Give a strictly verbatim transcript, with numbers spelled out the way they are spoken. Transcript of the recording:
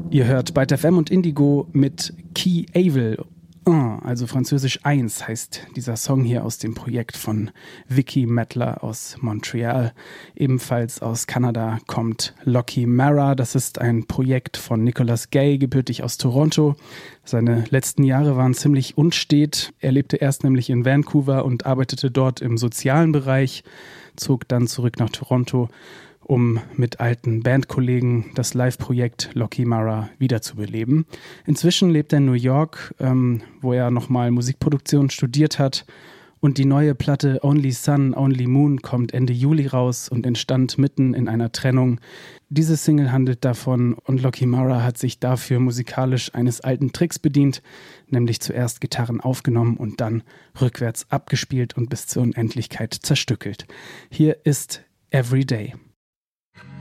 Ihr hört Byte F M und Indigo mit Key Avil. Also französisch eins heißt dieser Song hier aus dem Projekt von Vicky Mettler aus Montreal. Ebenfalls aus Kanada kommt Lockie Mara. Das ist ein Projekt von Nicolas Gay, gebürtig aus Toronto. Seine letzten Jahre waren ziemlich unstet. Er lebte erst nämlich in Vancouver und arbeitete dort im sozialen Bereich, zog dann zurück nach Toronto, um mit alten Bandkollegen das Live-Projekt Lockie Mara wiederzubeleben. Inzwischen lebt er in New York, ähm, wo er nochmal Musikproduktion studiert hat. Und die neue Platte Only Sun, Only Moon kommt Ende Juli raus und entstand mitten in einer Trennung. Diese Single handelt davon und Lockie Mara hat sich dafür musikalisch eines alten Tricks bedient, nämlich zuerst Gitarren aufgenommen und dann rückwärts abgespielt und bis zur Unendlichkeit zerstückelt. Hier ist Everyday.